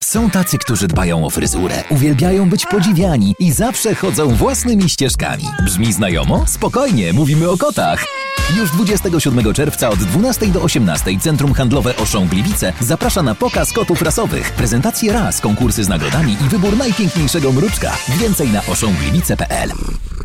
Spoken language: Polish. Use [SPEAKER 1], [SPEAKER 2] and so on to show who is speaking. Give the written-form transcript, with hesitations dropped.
[SPEAKER 1] Są tacy, którzy dbają o fryzurę, uwielbiają być podziwiani i zawsze chodzą własnymi ścieżkami. Brzmi znajomo? Spokojnie, mówimy o kotach. Już 27 czerwca od 12 do 18 Centrum Handlowe Auchan Gliwice zaprasza na pokaz kotów rasowych, prezentację ras, konkursy z nagrodami i wybór najpiękniejszego mruczka. Więcej na auchangliwice.pl.